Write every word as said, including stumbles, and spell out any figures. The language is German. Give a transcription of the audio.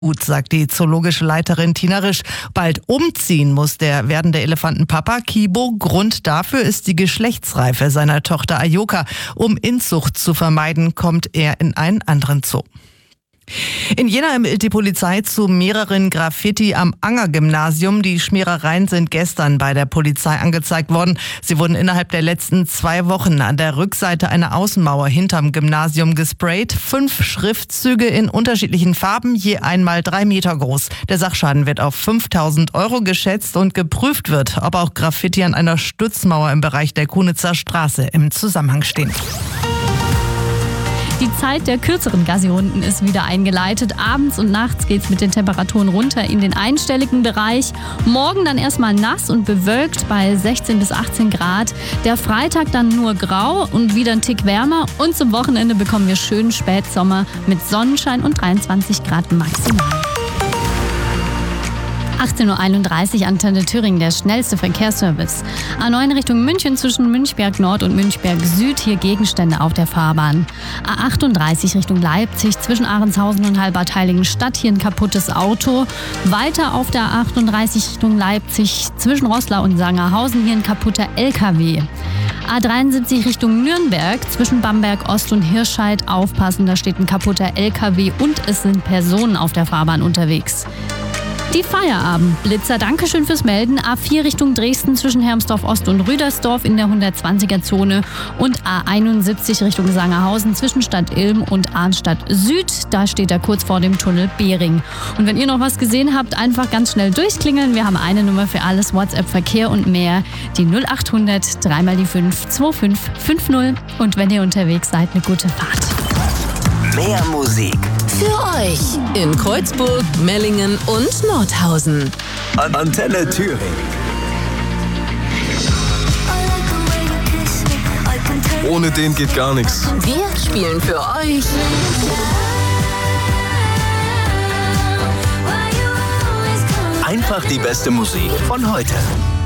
Gut, sagt die zoologische Leiterin Tina Risch. Bald umziehen muss der werdende Elefantenpapa Kibo. Grund dafür ist die Geschlechtsreife seiner Tochter Ayoka. Um Inzucht zu vermeiden, kommt er in einen anderen Zoo. In Jena ermittelt die Polizei zu mehreren Graffiti am Anger-Gymnasium. Die Schmierereien sind gestern bei der Polizei angezeigt worden. Sie wurden innerhalb der letzten zwei Wochen an der Rückseite einer Außenmauer hinterm Gymnasium gesprayt. Fünf Schriftzüge in unterschiedlichen Farben, je einmal drei Meter groß. Der Sachschaden wird auf fünftausend Euro geschätzt und geprüft wird, ob auch Graffiti an einer Stützmauer im Bereich der Kunitzer Straße im Zusammenhang stehen. Die Zeit der kürzeren Gassi-Runden ist wieder eingeleitet. Abends und nachts geht's mit den Temperaturen runter in den einstelligen Bereich. Morgen dann erstmal nass und bewölkt bei sechzehn bis achtzehn Grad. Der Freitag dann nur grau und wieder ein Tick wärmer. Und zum Wochenende bekommen wir schönen Spätsommer mit Sonnenschein und dreiundzwanzig Grad maximal. achtzehn Uhr einunddreißig, Antenne Thüringen, der schnellste Verkehrsservice. A neun Richtung München zwischen Münchberg Nord und Münchberg Süd, hier Gegenstände auf der Fahrbahn. A achtunddreißig Richtung Leipzig zwischen Ahrenshausen und Halbad Heiligenstadt, hier ein kaputtes Auto. Weiter auf der A achtunddreißig Richtung Leipzig zwischen Roßlau und Sangerhausen, hier ein kaputter L K W. A dreiundsiebzig Richtung Nürnberg zwischen Bamberg Ost und Hirscheid, aufpassen, da steht ein kaputter L K W und es sind Personen auf der Fahrbahn unterwegs. Die Feierabendblitzer, Dankeschön fürs Melden. A vier Richtung Dresden zwischen Hermsdorf Ost und Rüdersdorf in der hundertzwanziger Zone und A einundsiebzig Richtung Sangerhausen zwischen Stadt Ilm und Arnstadt Süd. Da steht er kurz vor dem Tunnel Behring. Und wenn ihr noch was gesehen habt, einfach ganz schnell durchklingeln. Wir haben eine Nummer für alles, WhatsApp, Verkehr und mehr. Die null achthundert, dreimal die fünf, zwei fünf fünf null. Und wenn ihr unterwegs seid, eine gute Fahrt. Mehr Musik für euch in Kreuzburg, Mellingen und Nordhausen. An Antenne Thüringen. Ohne den geht gar nichts. Wir spielen für euch Einfach die beste Musik von heute.